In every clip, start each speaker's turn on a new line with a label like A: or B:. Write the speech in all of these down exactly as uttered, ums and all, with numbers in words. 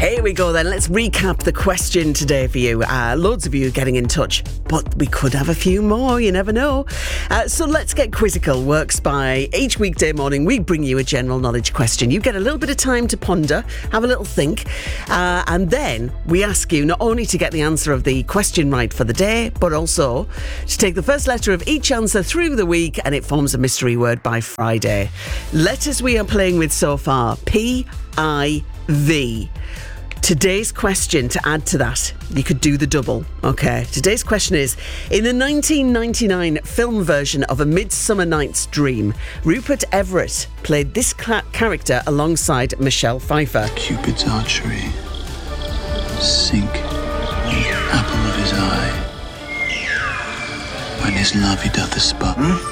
A: Here we go then. Let's recap the question today for you. Uh, loads of you getting in touch, but we could have a few more. You never know. Uh, so let's get quizzical. Works by each weekday morning. We bring you a general knowledge question. You get a little bit of time to ponder, have a little think, uh, and then we ask you not only to get the answer of the question right for the day, but also to take the first letter of each answer through the week, and it forms a mystery word by Friday. Letters we are playing with so far: P I V. Today's question, to add to that, you could do the double, okay? Today's question is, in the nineteen ninety-nine film version of A Midsummer Night's Dream, Rupert Everett played this cl- character alongside Michelle Pfeiffer.
B: Cupid's archery, sink in the apple of his eye, when his love he doth espy. Hmm?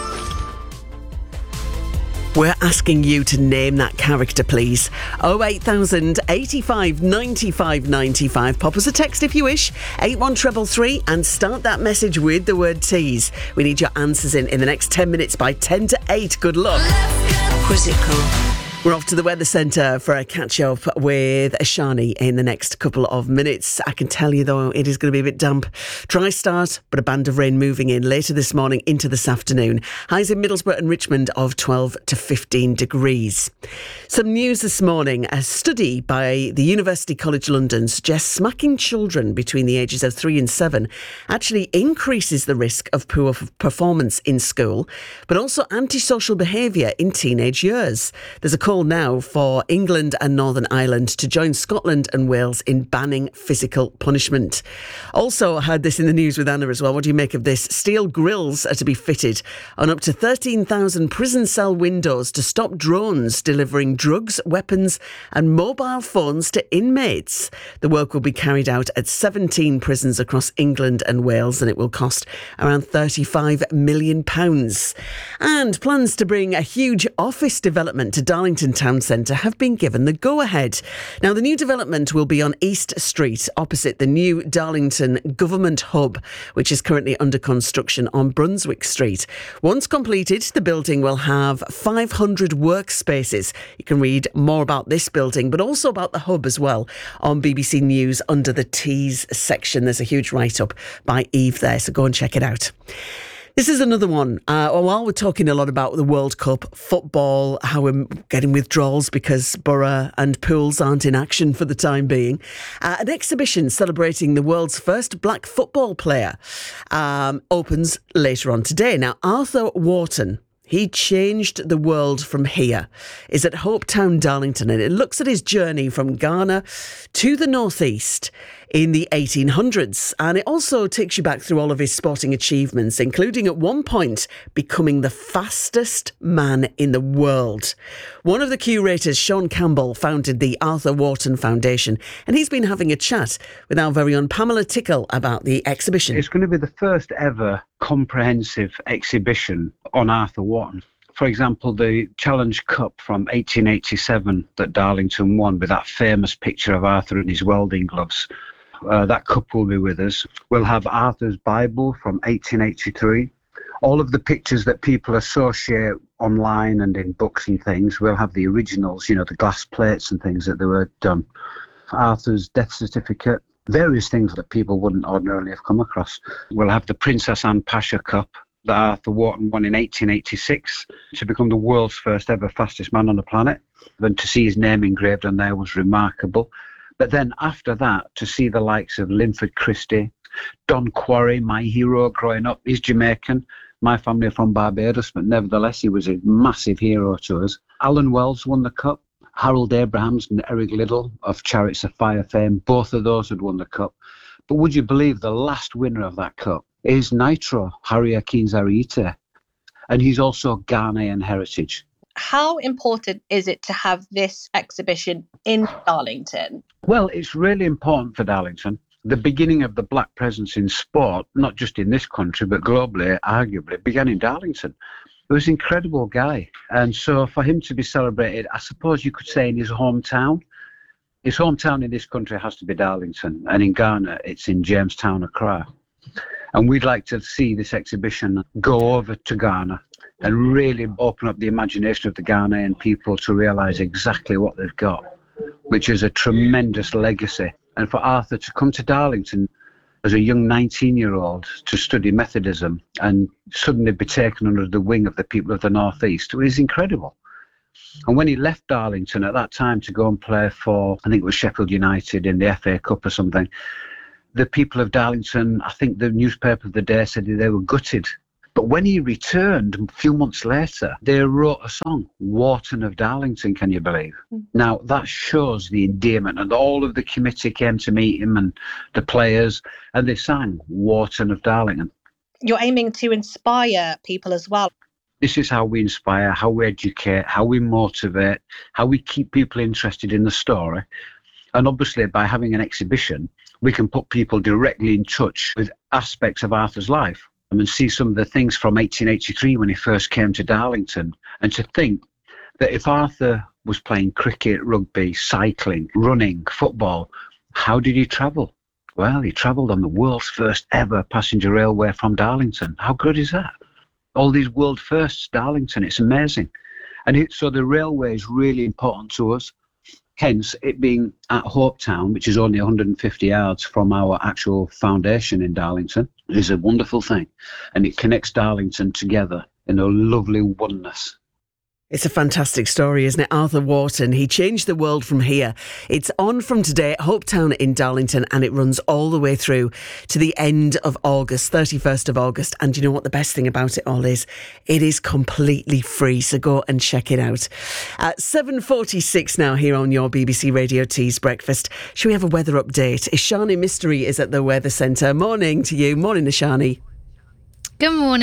A: We're asking you to name that character, please. oh eight thousand, eighty-five, ninety-five, ninety-five. Pop us a text if you wish. eight one three three and start that message with the word tease. We need your answers in in the next ten minutes by ten to eight. Good luck. Quizzical. We're off to the Weather Centre for a catch-up with Shani in the next couple of minutes. I can tell you, though, it is going to be a bit damp. Dry start, but a band of rain moving in later this morning into this afternoon. Highs in Middlesbrough and Richmond of twelve to fifteen degrees. Some news this morning. A study by the University College London suggests smacking children between the ages of three and seven actually increases the risk of poor performance in school, but also antisocial behaviour in teenage years. There's a call now for England and Northern Ireland to join Scotland and Wales in banning physical punishment. Also heard this in the news with Anna as well. What do you make of this? Steel grills are to be fitted on up to thirteen thousand prison cell windows to stop drones delivering drugs, weapons and mobile phones to inmates. The work will be carried out at seventeen prisons across England and Wales, and it will cost around thirty-five million pounds. And plans to bring a huge office development to Darlington Town Centre have been given the go-ahead. Now, the new development will be on East Street, opposite the new Darlington Government Hub, which is currently under construction on Brunswick Street. Once completed, the building will have five hundred workspaces. You can read more about this building, but also about the hub as well, on B B C News under the Tees section. There's a huge write-up by Eve there, so go and check it out. This is another one. Uh, while we're talking a lot about the World Cup, football, how we're getting withdrawals because Borough and Pools aren't in action for the time being, uh, an exhibition celebrating the world's first black football player um, opens later on today. Now, Arthur Wharton, he changed the world from here, is at Hopetown, Darlington, and it looks at his journey from Ghana to the northeast in the eighteen hundreds. And it also takes you back through all of his sporting achievements, including at one point becoming the fastest man in the world. One of the curators, Sean Campbell, founded the Arthur Wharton Foundation, and he's been having a chat with our very own Pamela Tickle about the exhibition.
C: It's going to be the first ever comprehensive exhibition on Arthur Wharton. For example, the Challenge Cup from eighteen eighty-seven that Darlington won with that famous picture of Arthur in his welding gloves. Uh, that cup will be with us. We'll have Arthur's Bible from eighteen eighty-three. All of the pictures that people associate online and in books and things, we'll have the originals, you know, the glass plates and things that they were done. Arthur's death certificate, various things that people wouldn't ordinarily have come across. We'll have the Princess Anne Pasha Cup that Arthur Wharton won in eighteen eighty-six to become the world's first ever fastest man on the planet. And to see his name engraved on there was remarkable. But then after that, to see the likes of Linford Christie, Don Quarry, my hero growing up, he's Jamaican. My family are from Barbados, but nevertheless, he was a massive hero to us. Alan Wells won the cup. Harold Abrahams and Eric Liddell of Chariots of Fire fame, both of those had won the cup. But would you believe the last winner of that cup is Nitro, Harry Akinzariite, and he's also Ghanaian heritage.
D: How important is it to have this exhibition in Darlington?
C: Well, it's really important for Darlington. The beginning of the black presence in sport, not just in this country, but globally, arguably, began in Darlington. He was an incredible guy. And so for him to be celebrated, I suppose you could say in his hometown, his hometown in this country has to be Darlington. And in Ghana, it's in Jamestown, Accra. And we'd like to see this exhibition go over to Ghana and really open up the imagination of the Ghanaian people to realise exactly what they've got. which is a tremendous legacy. And for Arthur to come to Darlington as a young nineteen-year-old to study Methodism and suddenly be taken under the wing of the people of the North East is incredible. And when he left Darlington at that time to go and play for, I think it was Sheffield United in the F A Cup or something, the people of Darlington, I think the newspaper of the day said they were gutted. But when he returned a few months later, they wrote a song, Wharton of Darlington, can you believe? Mm. Now, that shows the endearment, and all of the committee came to meet him and the players, and they sang Wharton of Darlington.
D: You're aiming to inspire people as well.
C: This is how we inspire, how we educate, how we motivate, how we keep people interested in the story. And obviously, by having an exhibition, we can put people directly in touch with aspects of Arthur's life and see some of the things from eighteen eighty-three when he first came to Darlington. And to think that if Arthur was playing cricket, rugby, cycling, running, football, how did he travel? Well, he travelled on the world's first ever passenger railway from Darlington. How good is that? All these world firsts, Darlington, it's amazing. And it, so the railway is really important to us. Hence, it being at Hopetown, which is only one hundred fifty yards from our actual foundation in Darlington, is a wonderful thing. And it connects Darlington together in a lovely oneness.
A: It's a fantastic story, isn't it? Arthur Wharton, he changed the world from here. It's on from today at Hopetown in Darlington, and it runs all the way through to the end of August, thirty-first of August. And you know what the best thing about it all is? It is completely free, so go and check it out. At seven forty-six now here on your B B C Radio Tees Breakfast. Shall we have a weather update? Ishani Mystery is at the Weather Centre. Morning to you. Morning, Ishani.
E: Good morning.